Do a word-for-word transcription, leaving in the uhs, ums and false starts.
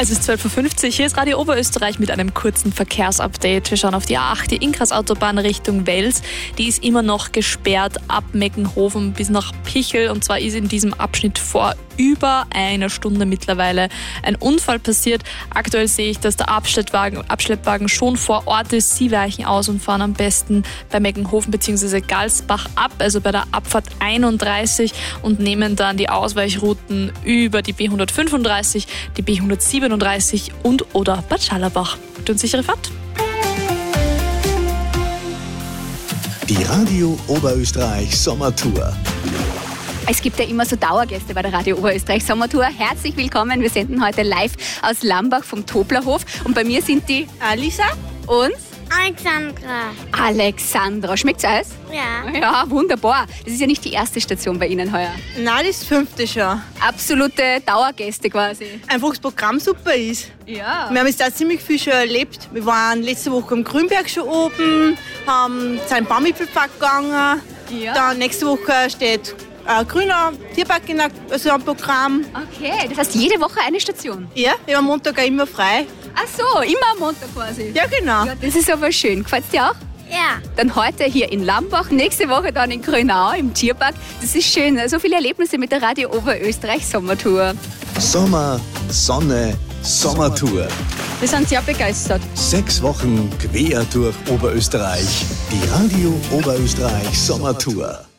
Es ist zwölf Uhr fünfzig, hier ist Radio Oberösterreich mit einem kurzen Verkehrsupdate. Wir schauen auf die A acht, die Inkras-Autobahn Richtung Wels. Die ist immer noch gesperrt ab Meckenhofen bis nach Pichel. Und zwar ist in diesem Abschnitt vor über einer Stunde mittlerweile ein Unfall passiert. Aktuell sehe ich, dass der Abschleppwagen, Abschleppwagen schon vor Ort ist. Sie weichen aus und fahren am besten bei Meckenhofen bzw. Galsbach ab, also bei der Abfahrt einunddreißig, und nehmen dann die Ausweichrouten über die B hundertfünfunddreißig, die B hundertsiebenunddreißig und oder Bad Schallerbach. Gute und sichere Fahrt. Die Radio Oberösterreich Sommertour. Es gibt ja immer so Dauergäste bei der Radio Oberösterreich Sommertour. Herzlich willkommen. Wir senden heute live aus Lambach vom Toblerhof. Und bei mir sind die Alisa und Alexandra. Alexandra. Schmeckt's Eis? Ja. Ja, wunderbar. Das ist ja nicht die erste Station bei Ihnen heuer. Nein, das fünfte schon. Absolute Dauergäste quasi. Einfach das Programm super ist. Ja. Wir haben jetzt da ziemlich viel schon erlebt. Wir waren letzte Woche am Grünberg schon oben, haben zu einem Baumwipfelpark gegangen. Ja. Dann nächste Woche steht ein grüner Tierpark in der, also am Programm. Okay, das heißt jede Woche eine Station? Ja, wir haben am Montag auch immer frei. Ach so, immer am Montag quasi. Ja, genau. Ja, das ist aber schön. Gefällt's dir auch? Ja. Dann heute hier in Lambach, nächste Woche dann in Grünau im Tierpark. Das ist schön. So viele Erlebnisse mit der Radio Oberösterreich Sommertour. Sommer, Sonne, Sommertour. Wir sind sehr begeistert. Sechs Wochen quer durch Oberösterreich. Die Radio Oberösterreich Sommertour.